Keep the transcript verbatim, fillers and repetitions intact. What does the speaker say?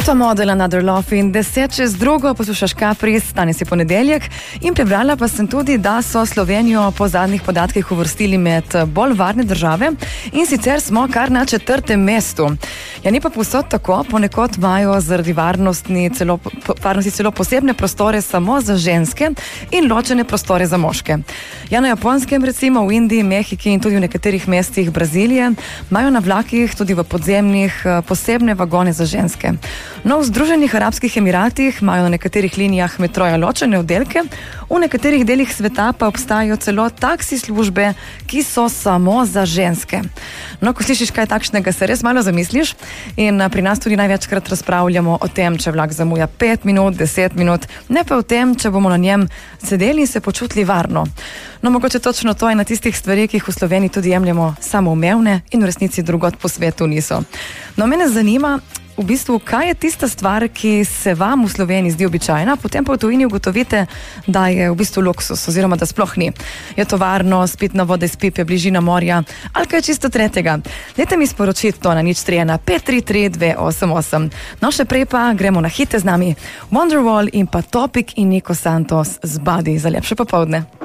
To model Another Love in deset čez drugo poslušaš Kapris, danes je ponedeljek in prebrala pa sem tudi, da so Slovenijo po zadnjih podatkih uvrstili med bolj varne države in sicer smo kar na četrtem mestu. Ja, ni pa povsod tako, ponekod imajo zaradi varnosti celo, varnosti celo posebne prostore samo za ženske in ločene prostore za moške. Ja, na Japonskem recimo, v Indiji, Mehiki in tudi v nekaterih mestih Brazilije imajo na vlakih tudi v podzemnih posebne vagone za ženske. No, v Združenih arabskih emiratih imajo na nekaterih linijah metroja ločene oddelke, v nekaterih delih sveta pa obstajajo celo taksi službe, ki so samo za ženske. No, ko slišiš kaj takšnega, se res malo zamisliš in pri nas tudi največkrat razpravljamo o tem, če vlak zamuja pet minut, deset minut, ne pa o tem, če bomo na njem sedeli in se počutili varno. No, mogoče točno to je na tistih stvari, ki jih v Sloveniji tudi jemljemo samoumevne in v resnici drugod po svetu niso. No, mene zanima, v bistvu, kaj je tista stvar, ki se vam v Sloveniji zdi običajna, potem pa v tujini ugotovite, da je v bistvu luksus oziroma da sploh ni. Je to varnost, pitna voda iz pipe, bližina morja ali kaj čisto tretjega. Dajte mi sporočiti to na nič tri ena pet tri tri dve osem osem. No, še prej pa gremo na hite z nami Wonderwall in pa Topic in Nico Santos z Buddy za lepše popoldne.